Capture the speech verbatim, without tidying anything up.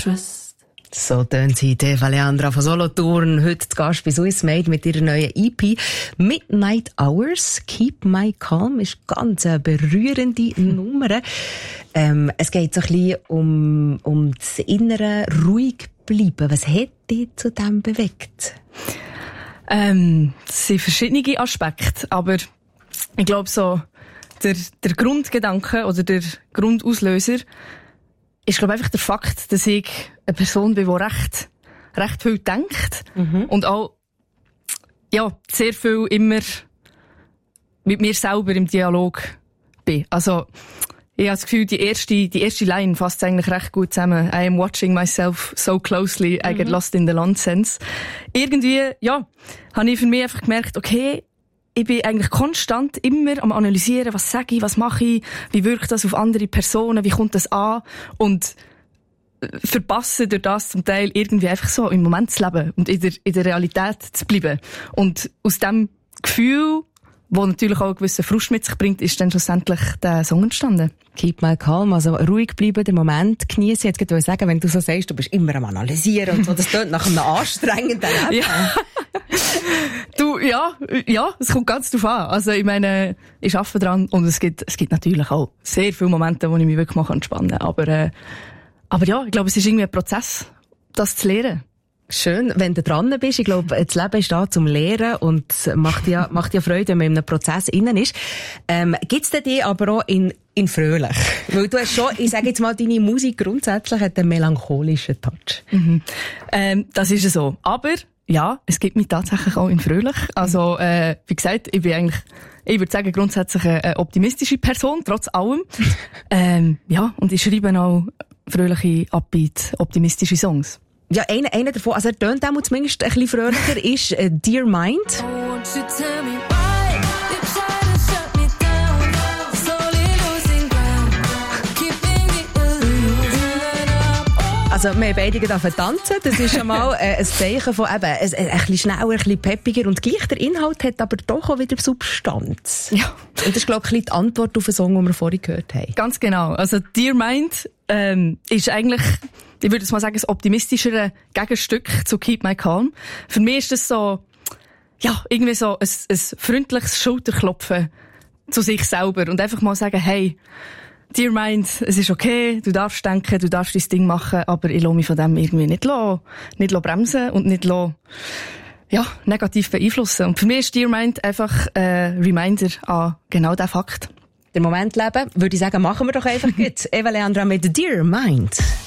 trust. So tönt sie, Eva Leandra von Solothurn, heute zu Gast bei Swiss Made mit ihrer neuen E P Midnight Hours. Keep My Calm ist ganz eine berührende Nummer. Ähm, es geht so ein bisschen um, um das innere ruhig bleiben. Was hat dich zu dem bewegt? Ähm, das sind verschiedene Aspekte, aber ich glaube so, der, der Grundgedanke oder der Grundauslöser ist, glaube ich, einfach der Fakt, dass ich eine Person bin, die recht, recht viel denkt. Mhm. Und auch, ja, sehr viel immer mit mir selber im Dialog bin. Also, ich habe das Gefühl, die erste, die erste Line fasst eigentlich recht gut zusammen. I am watching myself so closely, I get mhm. lost in the nonsense. Irgendwie, ja, habe ich für mich einfach gemerkt, okay, ich bin eigentlich konstant immer am analysieren, was sage ich, was mache ich, wie wirkt das auf andere Personen, wie kommt das an und verpasse durch das zum Teil irgendwie einfach so im Moment zu leben und in der, in der Realität zu bleiben. Und aus dem Gefühl, wo natürlich auch einen gewissen Frust mit sich bringt, ist dann schlussendlich der Song entstanden. Keep my calm, also ruhig bleiben, den Moment genießen. Jetzt wollte ich sagen, wenn du so sagst, du bist immer am Analysieren und so, das klingt nach einem anstrengenden Leben. Ja. Du, ja, ja, es kommt ganz drauf an. Also, ich meine, ich arbeite dran und es gibt, es gibt natürlich auch sehr viele Momente, wo ich mich wirklich mal entspannen kann. Aber, äh, aber ja, ich glaube, es ist irgendwie ein Prozess, das zu lernen. Schön, wenn du dran bist. Ich glaube, das Leben ist da zum Lehren und macht ja, macht ja Freude, wenn man in einem Prozess innen ist. Ähm, gibt's denn die aber auch in, in fröhlich? Weil du hast schon, ich sage jetzt mal, deine Musik grundsätzlich hat einen melancholischen Touch. Mhm. Ähm, das ist so. Aber, ja, es gibt mich tatsächlich auch in fröhlich. Also, äh, wie gesagt, ich bin eigentlich, ich würde sagen, grundsätzlich eine optimistische Person, trotz allem. ähm, ja, und ich schreibe auch fröhliche, upbeat, optimistische Songs. Ja, einer, einer davon, also er tönt auch zumindest ein bisschen fröhlicher, ist äh, Dear Mind. Also, wir haben beide gedacht tanzen. Das ist schon mal äh, ein Zeichen von eben, ein, ein bisschen schneller, ein bisschen peppiger und gleich der Inhalt hat aber doch auch wieder Substanz. Ja. Und das ist, glaube ich, ein bisschen die Antwort auf den Song, den wir vorhin gehört haben. Ganz genau. Also, Dear Mind, ähm, ist eigentlich, ich würde jetzt mal sagen, ein optimistischeres Gegenstück zu Keep My Calm. Für mich ist das so, ja, irgendwie so ein, ein freundliches Schulterklopfen zu sich selber und einfach mal sagen, hey, Dear Mind, es ist okay, du darfst denken, du darfst dein Ding machen, aber ich lasse mich von dem irgendwie nicht, lassen, nicht lassen bremsen und nicht lassen, ja, negativ beeinflussen. Und für mich ist Dear Mind einfach ein Reminder an genau diesen Fakt. Den Moment leben, würde ich sagen, machen wir doch einfach gut. Eva Leandra mit Dear Mind.